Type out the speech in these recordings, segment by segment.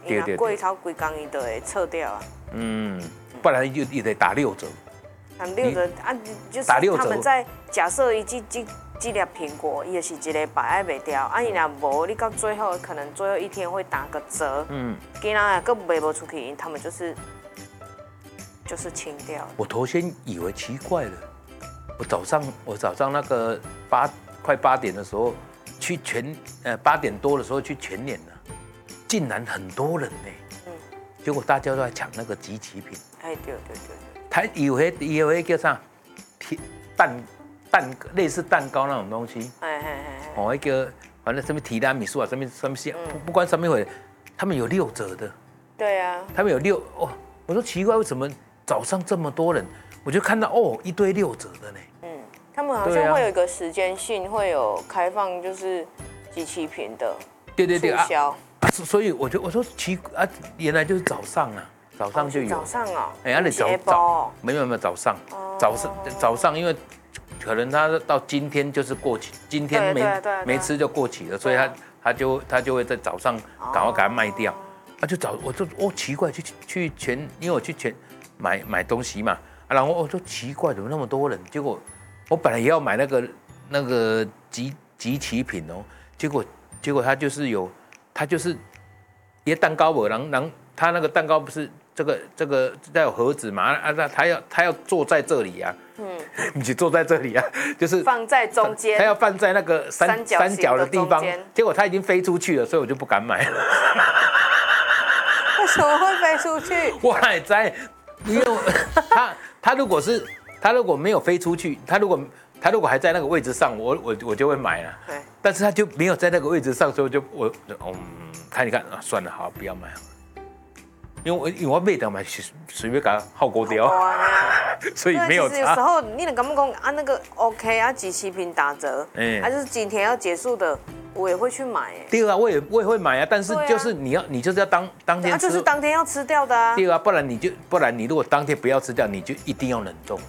伊若过头规工伊就会撤掉啊。 不然就得打6折。 打6折啊，就是他们在假设伊这粒苹果，伊就是一礼拜爱卖掉，啊，伊若无，你到最后可能最后一天会打个折，今仔个卖不出去，他们就是清掉。 我头先以为奇怪了，我早上那个快8点的时候去8点多的时候去全联了，竟然很多人呢，结果大家都在抢那个即期品。 哎，对。 他以为叫啥类似蛋糕那种东西，一个反正什么提拉米苏啊，什么不管什么回，他们有6折的。 对啊， 他们有我说奇怪，为什么早上这么多人？我就看到一堆6折的呢。 他们好像会有一个时间性，会有开放就是即期品的促销。 所以我说奇啊，原来就是早上啊。早上就有。早上哦。 没有早上，早上因为可能他到今天就是过期，今天没吃就过期了，所以他就会在早上赶快给它卖掉。我就奇怪，因为我去全买东西嘛，然后我说奇怪怎么那么多人，结果我本来也要买那个即期品哦，结果他就是一蛋糕不，然后他那个蛋糕不是。这个带有盒子嘛他要坐在这里啊，不是坐在这里啊，就是放在中间， 他要放在那个三角的地方，结果他已经飞出去了，所以我就不敢买了。 为什么会飞出去？ 我还在，因为他如果没有飞出去，他如果还在那个位置上，我就会买了。对，但是他就没有在那个位置上，所以我看一看啊，算了，好，不要买了。因为我买到嘛，随便给它耗锅掉，所以没有差。 其实有时候你能敢不讲啊那个 OK 啊，即期品打折，就是今天要结束的，我也会去买。 对啊，我也会买啊，但是就是你就是要当天吃， 就是当天要吃掉的啊。 对啊，不然你如果当天不要吃掉，你就一定要冷冻。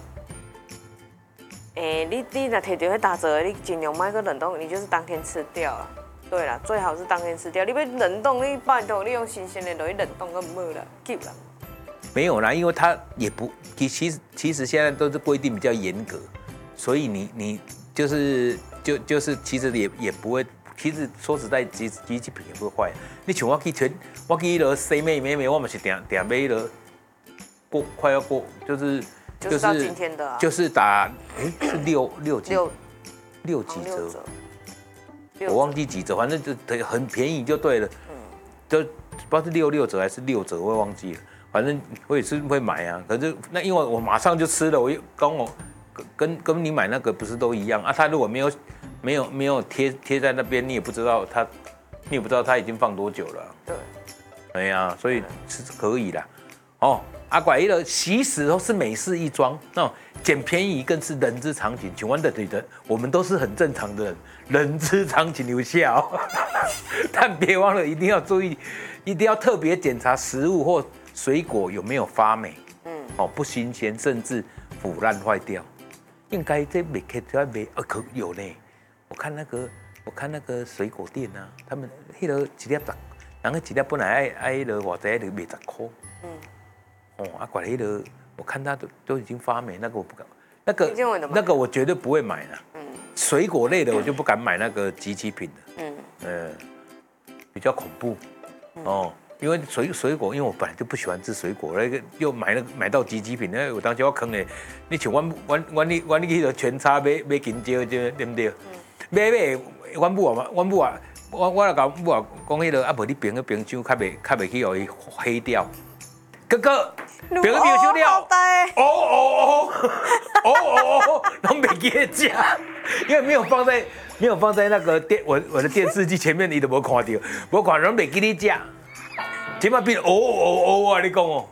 你若摕到迄打折的，你尽量买个冷冻，你就是当天吃掉啊。对啦，最好是当天吃掉。你要冷冻，你拜托你用新鲜的去冷冻，更没了，救啦。 没有啦，因为它也不，其实现在都是规定比较严格，所以你就是其实也不会，其实说实在，机器品也不会坏。你像我去了西美，我们是定买了快要过，就是到今天的啊， 就是打是六几折。我忘记几折，反正就很便宜就对了，就不知道是6折还是6折，我也忘记了。反正我也是会买啊，可是那因为我马上就吃了，跟你买那个不是都一样啊？他如果没有贴在那边，你也不知道他已经放多久了。对，哎呀，所以是可以的。阿拐一的其实都是美事一桩，捡便宜更是人之常情。请问我们都是很正常的人，人之常情有效。但别忘了一定要注意，一定要特别检查食物或水果有没有发霉，不新鲜，甚至腐烂坏掉。应该这没可以可有呢。我看那个水果店啊，他们一粒本来爱一粒或者卖10块。管黑的，我看它都已经发霉，那个我不敢，那个我绝对不会买的。水果类的我就不敢买那个即期品的，比较恐怖。因为水果，因为我本来就不喜欢吃水果，那个又买到即期品，那我当时我坑嘞，你像我你去到全差买香蕉，对不对？买，我母啊，我来讲母啊，讲迄个啊，无你冰个冰箱，较袂去互伊黑掉。哥哥，别个没有修掉，拢没给吃，因为没有放在那个我的电视机前面，你都无看到，无看拢没给你吃，起码变啊！你讲哦，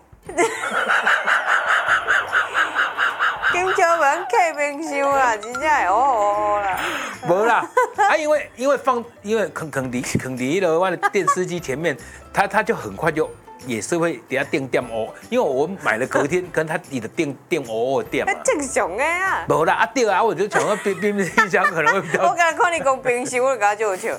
香蕉不能开冰箱啦，真正会啦。 无啦，因为坑伫了我的电视机前面，它就很快就。也是会等下电因为我买了隔天跟他你的电店嘛。 正常的啊。 无啦，对啊，我就想到冰箱可能会比较。 我刚才看你讲冰箱，我就感觉就有笑。